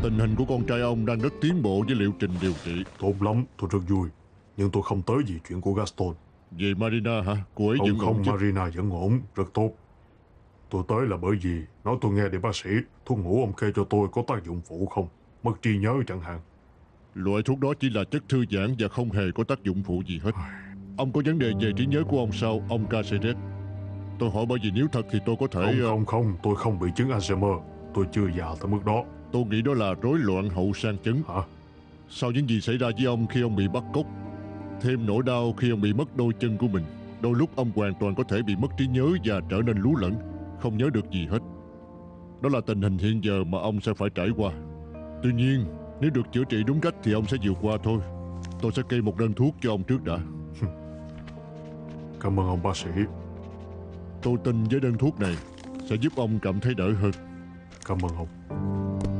Tình hình của con trai ông đang rất tiến bộ với liệu trình điều trị. Tốt lắm, tôi rất vui. Nhưng tôi không tới vì chuyện của Gaston. Về Marina hả? Cô ấy vẫn ổn Không, chứ? Marina vẫn ổn, rất tốt. Tôi tới là bởi vì nói tôi nghe đi bác sĩ, thuốc ngủ ông kê cho tôi có tác dụng phụ không? Mất trí nhớ chẳng hạn. Loại thuốc đó chỉ là chất thư giãn và không hề có tác dụng phụ gì hết. Ông có vấn đề về trí nhớ của ông sao, ông Caceres? Tôi hỏi bởi vì nếu thật thì tôi có thể... Không, tôi không bị chứng Alzheimer. Tôi chưa già tới mức đó. Tôi nghĩ đó là rối loạn hậu sang chấn. Hả? Sau những gì xảy ra với ông khi ông bị bắt cóc, thêm nỗi đau khi ông bị mất đôi chân của mình, đôi lúc ông hoàn toàn có thể bị mất trí nhớ và trở nên lú lẫn, không nhớ được gì hết. Đó là tình hình hiện giờ mà ông sẽ phải trải qua. Tuy nhiên, nếu được chữa trị đúng cách thì ông sẽ vượt qua thôi. Tôi sẽ kê một đơn thuốc cho ông trước đã. Cảm ơn ông bác sĩ. Tôi tin với đơn thuốc này sẽ giúp ông cảm thấy đỡ hơn. Cảm ơn ông.